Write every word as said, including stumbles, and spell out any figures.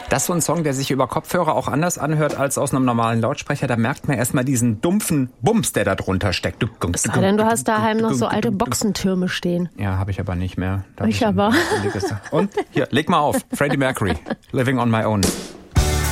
Das ist so ein Song, der sich über Kopfhörer auch anders anhört als aus einem normalen Lautsprecher. Da merkt man erstmal diesen dumpfen Bums, der da drunter steckt. Es sei denn, du hast daheim noch so alte Boxentürme stehen. Ja, habe ich aber nicht mehr. Da ich aber. Und hier, leg mal auf. Freddie Mercury, Living on My Own.